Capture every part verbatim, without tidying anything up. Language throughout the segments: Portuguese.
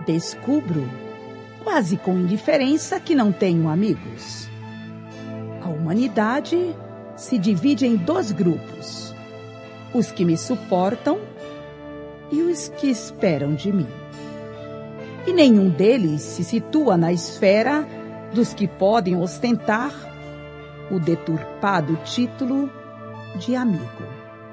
Descubro, quase com indiferença, que não tenho amigos. A humanidade se divide em dois grupos: os que me suportam e os que esperam de mim. E nenhum deles se situa na esfera dos que podem ostentar o deturpado título de amigo.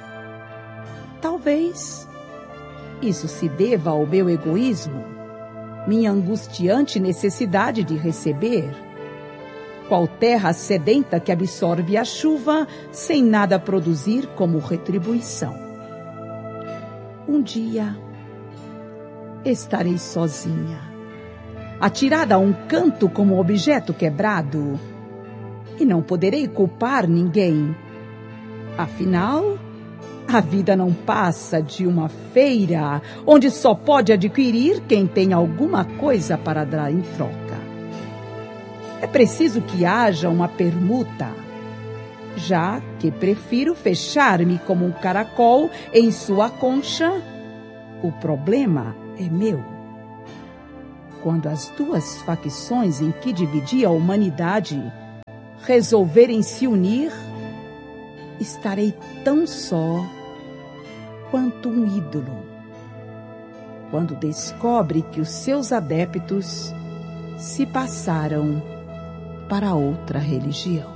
Talvez isso se deva ao meu egoísmo, minha angustiante necessidade de receber, qual terra sedenta que absorve a chuva sem nada produzir como retribuição. Um dia estarei sozinha, atirada a um canto como objeto quebrado, e não poderei culpar ninguém. Afinal, a vida não passa de uma feira onde só pode adquirir quem tem alguma coisa para dar em troca. É preciso que haja uma permuta, já que prefiro fechar-me como um caracol em sua concha. O problema é meu. Quando as duas facções em que dividi a humanidade resolverem se unir, estarei tão só quanto um ídolo, quando descobre que os seus adeptos se passaram para outra religião.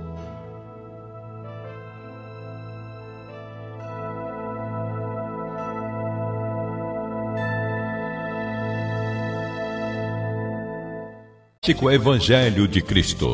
O Evangelho de Cristo.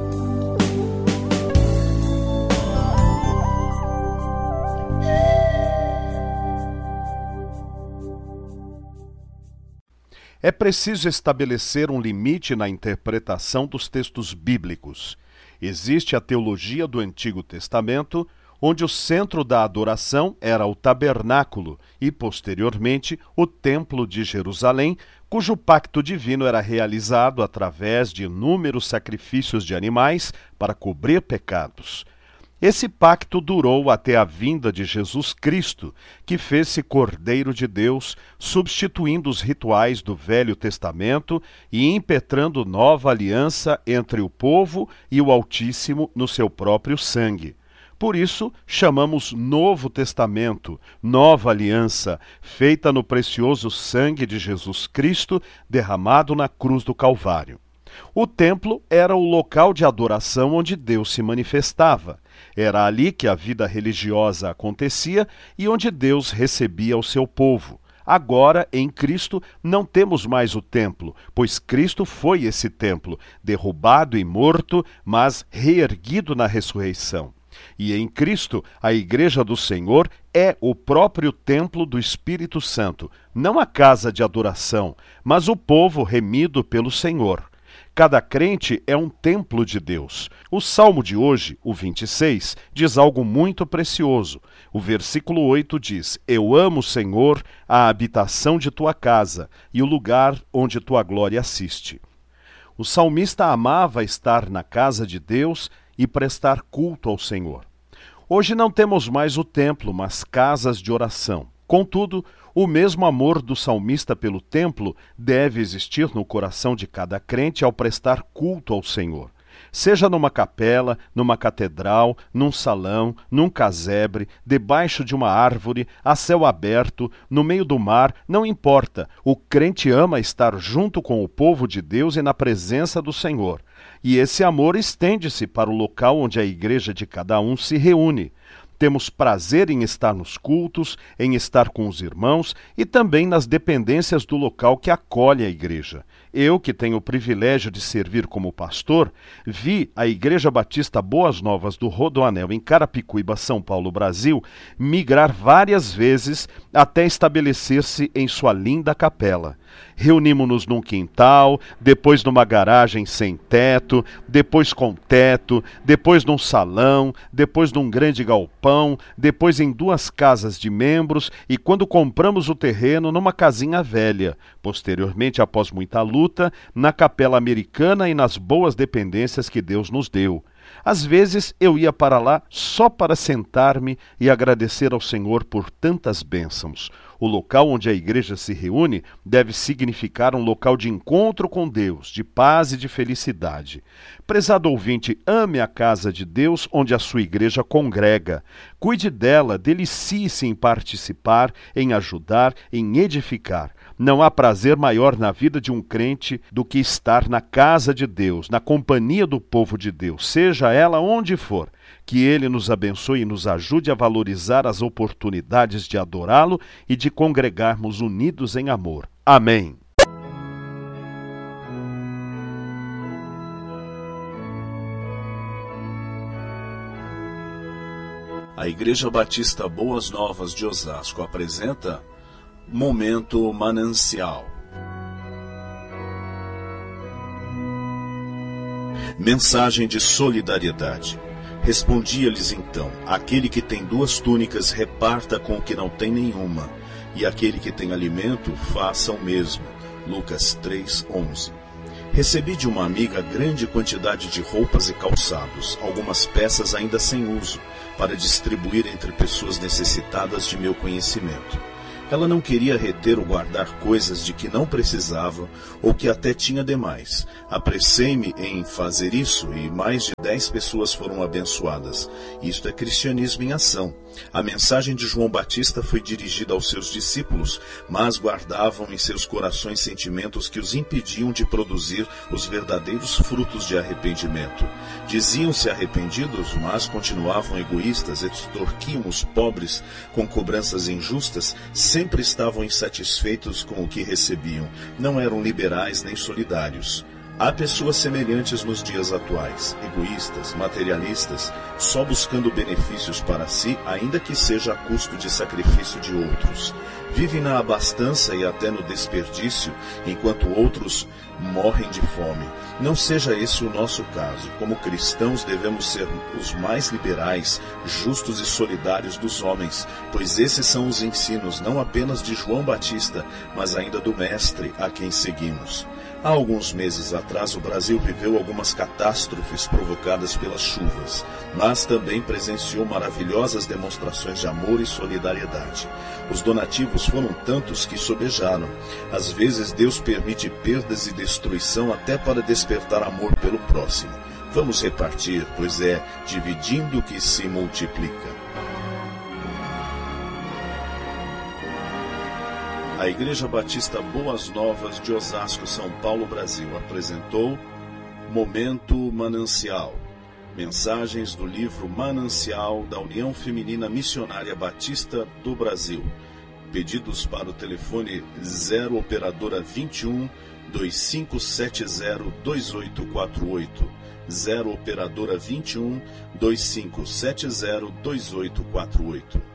É preciso estabelecer um limite na interpretação dos textos bíblicos. Existe a teologia do Antigo Testamento, onde o centro da adoração era o tabernáculo e, posteriormente, o Templo de Jerusalém, cujo pacto divino era realizado através de inúmeros sacrifícios de animais para cobrir pecados. Esse pacto durou até a vinda de Jesus Cristo, que fez-se Cordeiro de Deus, substituindo os rituais do Velho Testamento e impetrando nova aliança entre o povo e o Altíssimo no seu próprio sangue. Por isso, chamamos Novo Testamento, nova aliança, feita no precioso sangue de Jesus Cristo, derramado na cruz do Calvário. O templo era o local de adoração onde Deus se manifestava. Era ali que a vida religiosa acontecia e onde Deus recebia o seu povo. Agora, em Cristo, não temos mais o templo, pois Cristo foi esse templo, derrubado e morto, mas reerguido na ressurreição. E em Cristo, a Igreja do Senhor é o próprio templo do Espírito Santo, não a casa de adoração, mas o povo remido pelo Senhor. Cada crente é um templo de Deus. O Salmo de hoje, o vinte e seis, diz algo muito precioso. O versículo oito diz: Eu amo, Senhor, a habitação de tua casa e o lugar onde tua glória assiste. O salmista amava estar na casa de Deus e prestar culto ao Senhor. Hoje não temos mais o templo, mas casas de oração. Contudo, o mesmo amor do salmista pelo templo deve existir no coração de cada crente ao prestar culto ao Senhor. Seja numa capela, numa catedral, num salão, num casebre, debaixo de uma árvore, a céu aberto, no meio do mar, não importa. O crente ama estar junto com o povo de Deus e na presença do Senhor. E esse amor estende-se para o local onde a igreja de cada um se reúne. Temos prazer em estar nos cultos, em estar com os irmãos e também nas dependências do local que acolhe a igreja. Eu, que tenho o privilégio de servir como pastor, vi a Igreja Batista Boas Novas do Rodoanel, em Carapicuíba, São Paulo, Brasil, migrar várias vezes até estabelecer-se em sua linda capela. Reunimos-nos num quintal, depois numa garagem sem teto, depois com teto, depois num salão, depois num grande galpão, depois em duas casas de membros e, quando compramos o terreno, numa casinha velha. Posteriormente, após muita luta, na capela americana e nas boas dependências que Deus nos deu. Às vezes eu ia para lá só para sentar-me e agradecer ao Senhor por tantas bênçãos. O local onde a igreja se reúne deve significar um local de encontro com Deus, de paz e de felicidade. Prezado ouvinte, ame a casa de Deus onde a sua igreja congrega. Cuide dela, delicie-se em participar, em ajudar, em edificar. Não há prazer maior na vida de um crente do que estar na casa de Deus, na companhia do povo de Deus, seja ela onde for. Que Ele nos abençoe e nos ajude a valorizar as oportunidades de adorá-lo e de congregarmos unidos em amor. Amém. A Igreja Batista Boas Novas de Osasco apresenta Momento Manancial. Mensagem de solidariedade. Respondia-lhes então: aquele que tem duas túnicas reparta com o que não tem nenhuma, e aquele que tem alimento faça o mesmo. Lucas três, onze. Recebi de uma amiga grande quantidade de roupas e calçados, algumas peças ainda sem uso, para distribuir entre pessoas necessitadas de meu conhecimento. Ela não queria reter ou guardar coisas de que não precisava ou que até tinha demais. Apressei-me em fazer isso e mais de dez pessoas foram abençoadas. Isto é cristianismo em ação. A mensagem de João Batista foi dirigida aos seus discípulos, mas guardavam em seus corações sentimentos que os impediam de produzir os verdadeiros frutos de arrependimento. Diziam-se arrependidos, mas continuavam egoístas, extorquiam os pobres com cobranças injustas, sempre estavam insatisfeitos com o que recebiam, não eram liberais nem solidários. Há pessoas semelhantes nos dias atuais, egoístas, materialistas, só buscando benefícios para si, ainda que seja a custo de sacrifício de outros. Vivem na abastança e até no desperdício, enquanto outros morrem de fome. Não seja esse o nosso caso. Como cristãos, devemos ser os mais liberais, justos e solidários dos homens, pois esses são os ensinos não apenas de João Batista, mas ainda do Mestre a quem seguimos. Há alguns meses atrás, o Brasil viveu algumas catástrofes provocadas pelas chuvas, mas também presenciou maravilhosas demonstrações de amor e solidariedade. Os donativos foram tantos que sobejaram. Às vezes, Deus permite perdas e destruição até para despertar amor pelo próximo. Vamos repartir, pois é dividindo que se multiplica. A Igreja Batista Boas Novas de Osasco, São Paulo, Brasil, apresentou Momento Manancial. Mensagens do livro Manancial da União Feminina Missionária Batista do Brasil. Pedidos para o telefone zero operadora vinte e um, dois cinco sete zero, dois oito quatro oito. zero operadora vinte e um, dois cinco sete zero, dois oito quatro oito.